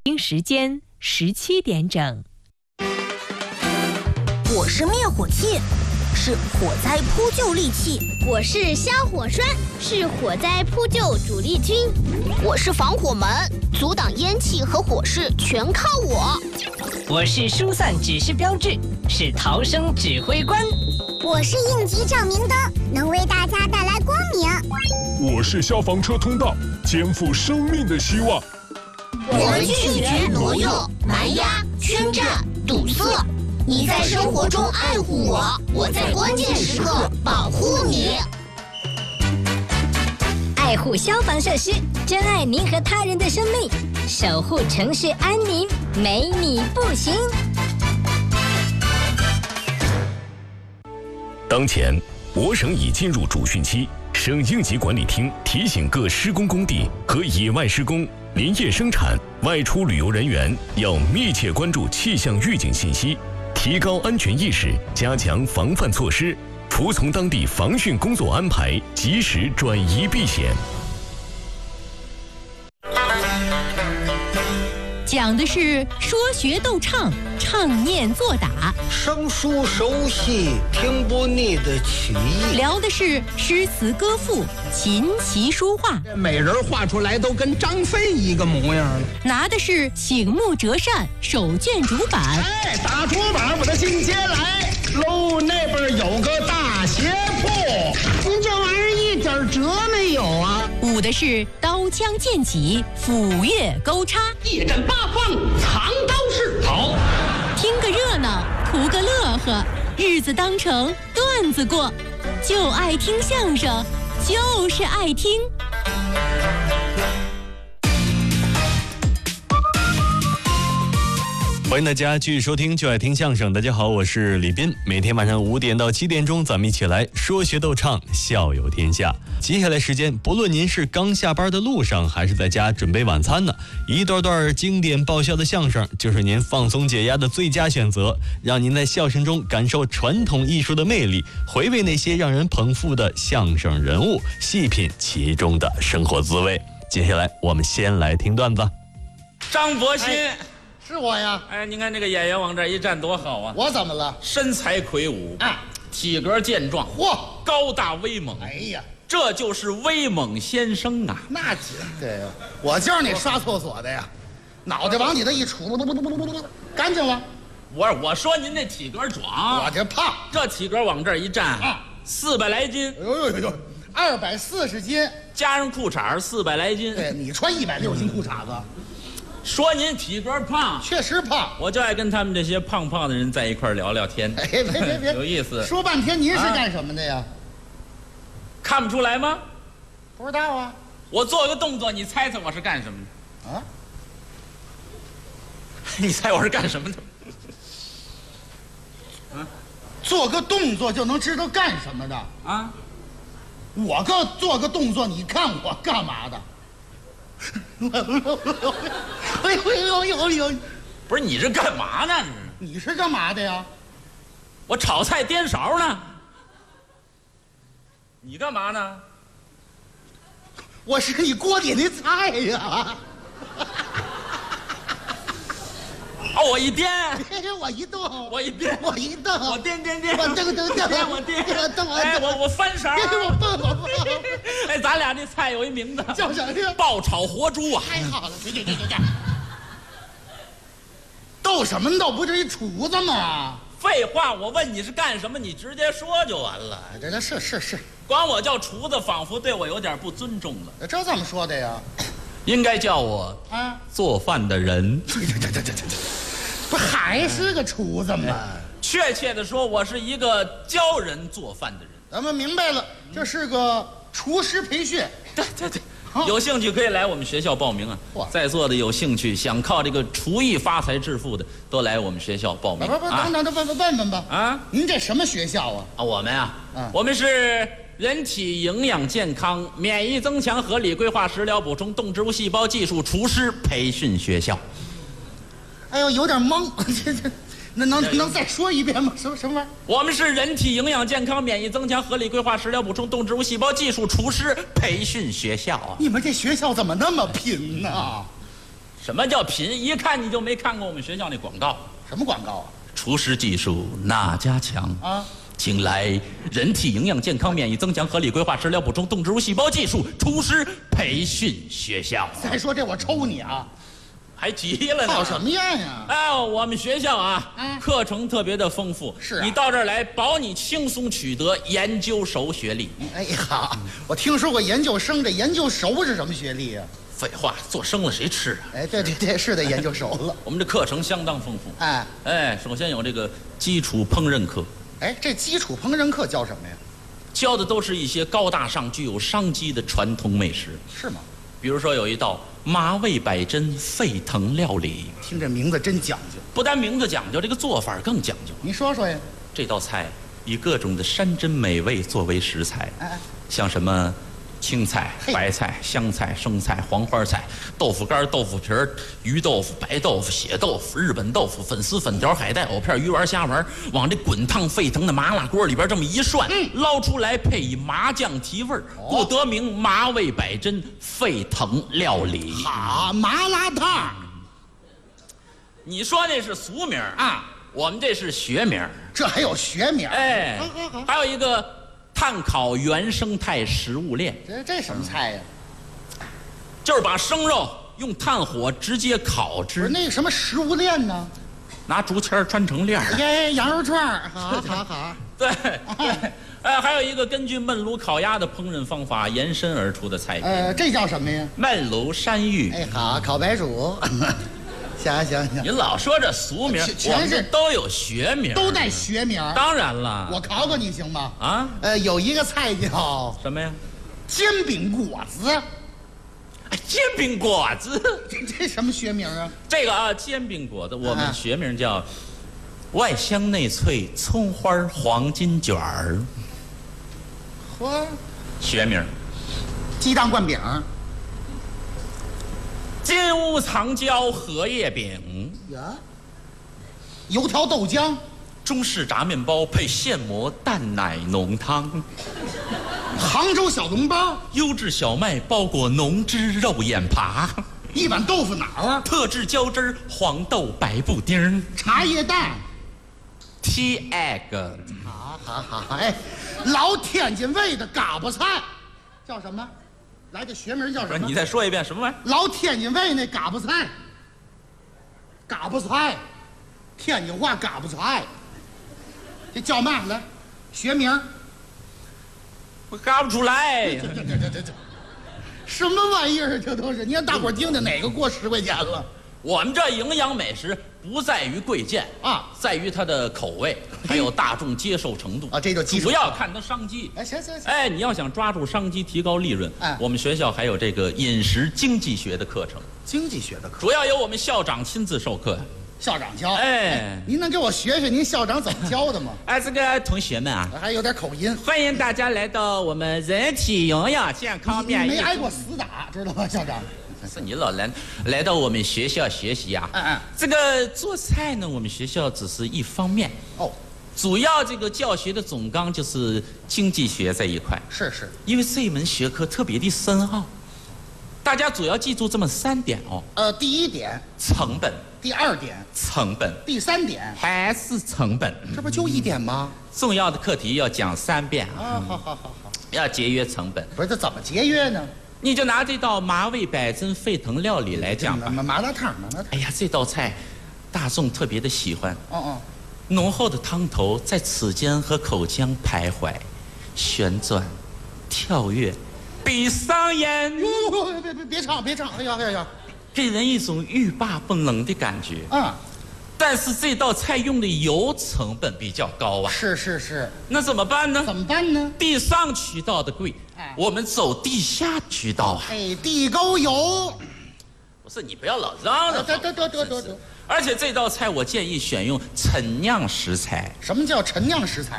北京时间17点整。 我是灭火器，是火灾扑救利器。 我是消火栓，是火灾扑救主力军。 我是防火门，阻挡烟气和火势全靠我。 我是疏散指示标志，是逃生指挥官。 我是应急照明灯，能为大家带来光明。 我是消防车通道，肩负生命的希望。 我们拒绝挪用、蛮压、圈占、堵塞。你在生活中爱护我，我在关键时刻保护你。 爱护消防设施，珍爱您和他人的生命，守护城市安宁，没你不行。 当前，我省已进入主汛期，省应急管理厅提醒各施工工地和野外施工、林业生产、外出旅游人员要密切关注气象预警信息，提高安全意识，加强防范措施，服从当地防汛工作安排，及时转移避险。 讲的是说学逗唱，唱念做打， 生疏熟悉，听不腻的曲艺。 聊的是诗词歌赋，琴棋书画。 美人画出来都跟张飞一个模样了。 拿的是醒目折扇，手卷竹板。 哎，打竹板我的进阶来喽，那边有个大鞋铺。您这玩意儿一点辙没有啊！ 舞的是刀枪剑戟，斧钺钩叉， 一阵八方，藏刀式。好， 听个热闹，图个乐呵，日子当成段子过，就爱听相声，就是爱听。 欢迎大家继续收听就爱听相声。大家好，我是李斌。每天晚上5点到7点钟，咱们一起来说学逗唱，笑有天下。接下来时间，不论您是刚下班的路上，还是在家准备晚餐呢，一段段经典爆笑的相声就是您放松解压的最佳选择，让您在笑声中感受传统艺术的魅力，回味那些让人捧腹的相声人物，细品其中的生活滋味。接下来我们先来听段子。 张伯鑫。 是我呀！ 哎，您看这个演员往这一站多好啊！ 我怎么了？ 身材魁梧，体格健壮， 嚯， 高大威猛。 哎呀， 这就是威猛先生啊！ 那对呀，我就是你刷厕所的呀，脑袋往你这一杵，干净了。 我说您这体格壮， 我这胖， 这体格往这一站，400来斤。 呦，240斤， 加上裤衩400来斤。 对，你穿160斤裤衩子。 说您体格胖， 确实胖， 我就爱跟他们这些胖胖的人在一块聊聊天。 哎，别， 有意思。 说半天您是干什么的呀？ 看不出来吗？ 不知道啊。 我做个动作，你猜猜我是干什么的？啊？你猜我是干什么的？ 做个动作就能知道干什么的啊？我做个动作，你看我干嘛的？哎呦！ 不是你这干嘛呢？ 你是干嘛的呀？ 我炒菜颠勺呢。你干嘛呢？ 我是你锅底那菜呀。 哦，我一颠， 我一动， 我一颠， 我一动， 我颠，我蹬， 我颠， 哎，我翻勺， 我蹦。 哎，咱俩这菜有一名字， 叫什么呀？ 爆炒活猪啊！ 太好了，对。逗什么逗？不是一厨子吗？ 废话，我问你是干什么，你直接说就完了。 这是， 管我叫厨子，仿佛对我有点不尊重了。 这怎么说的呀？ 应该叫我做饭的人。 不还是个厨子吗？ 确切的说，我是一个教人做饭的人。 咱们明白了，这是个厨师培训。 对，有兴趣可以来我们学校报名啊！在座的有兴趣想靠这个厨艺发财致富的，都来我们学校报名。 不，等问吧。啊，您这什么学校啊？ 我们我们是人体营养健康、免疫增强、合理规划、食疗补充、动植物细胞技术厨师培训学校。 哎呦，有点懵，能再说一遍吗？什么玩意儿？ 我们是人体营养健康、免疫增强、合理规划、食疗补充、动植物细胞技术厨师培训学校啊！ 你们这学校怎么那么拼呢？ 什么叫品？一看你就没看过我们学校那广告。 什么广告啊？ 厨师技术哪家强啊？请来人体营养健康免疫增强合理规划食疗补充动植物细胞技术厨师培训学校。 再说这我抽你啊！ 还急了呢？ 好什么样呀？ 哎，我们学校啊，课程特别的丰富。 是啊， 你到这儿来，保你轻松取得研究熟学历。 哎呀，我听说过研究生，这研究熟是什么学历呀？ 废话，做生了谁吃啊？ 哎，对，是得研究熟了。 我们这课程相当丰富。 哎， 首先有这个基础烹饪课。 哎，这基础烹饪课教什么呀？ 教的都是一些高大上、具有商机的传统美食。 是吗？ 比如说有一道麻味百珍沸腾料理， 听这名字真讲究。 不但名字讲究，这个做法更讲究。 您说说呀？ 这道菜以各种的山珍美味作为食材，像什么青菜、白菜、香菜、生菜、黄花菜、豆腐干、豆腐皮儿、鱼豆腐、白豆腐、血豆腐、日本豆腐、粉丝、粉条、海带、藕片、鱼丸、虾丸，往这滚烫沸腾的麻辣锅里边这么一涮，捞出来配以麻酱提味儿，故得名麻味百珍沸腾料理。 好，麻辣烫。 你说那是俗名啊，我们这是学名。 这还有学名？ 哎，还有一个炭烤原生态食物链。 这什么菜呀？ 就是把生肉用炭火直接烤制。 不是那个什么食物链呢？ 拿竹签穿成链儿。 羊肉串，好。 对，还有一个根据焖炉烤鸭的烹饪方法延伸而出的菜品。 这叫什么呀？ 焖炉山芋。 哎，好，烤白薯。行。 您老说这俗名， 全是都有学名， 都带学名。 当然了， 我考考你行吗？ 啊， 有一个菜叫什么呀？ 煎饼果子。 煎饼果子， 这什么学名啊？ 这个啊，煎饼果子，我们学名叫外香内脆葱花黄金卷儿。 嚯， 学名鸡蛋灌饼。 金屋藏娇荷叶饼呀，油条豆浆， 中式炸面包配现磨蛋奶浓汤， 杭州小笼包， 优质小麦包裹浓汁肉眼扒， 一碗豆腐脑， 特制浇汁黄豆白布丁， 茶叶蛋 ，tea egg。 好，哎，老天津卫的嘎巴菜，叫什么？来，这学名叫什么？ 你再说一遍，什么玩意儿？ 老天津卫那嘎巴菜，嘎巴菜，天津话嘎巴菜，这叫嘛来？学名？ 我嘎不出来。 这，什么玩意儿？这都是，你让大伙听听哪个过10块钱了？ 我们这营养美食不在于贵贱啊，在于它的口味，还有大众接受程度啊，这就基础。 主要看它商机。 哎，行。 哎，你要想抓住商机，提高利润，我们学校还有这个饮食经济学的课程。 经济学的课， 主要由我们校长亲自授课。 校长教。 哎， 您能给我学学您校长怎么教的吗？ 哎，这个同学们啊， 还有点口音。 欢迎大家来到我们人体营养健康免疫。 你没挨过死打，知道吗，校长？ 是你老来到我们学校学习啊？这个做菜呢，我们学校只是一方面哦，主要这个教学的总纲就是经济学这一块。 是， 因为这一门学科特别的深奥，大家主要记住这么3点哦。 第1点成本， 第2点成本， 第3点还是成本。 这不就1点吗？ 重要的课题要讲3遍啊！ 好， 要节约成本。 不是，这怎么节约呢？ 你就拿这道麻味百珍沸腾料理来讲吧。 麻辣烫。 哎呀，这道菜大众特别的喜欢。浓厚的汤头在齿间和口腔徘徊、旋转、跳跃，闭上眼。 别唱！哎呀， 给人一种欲罢不能的感觉。但是这道菜用的油成本比较高啊。 是。 那怎么办呢？地上渠道的贵，我们走地下渠道啊。 哎，地沟油。 不是，你不要老嚷嚷。 得。 而且这道菜我建议选用陈酿食材。 什么叫陈酿食材？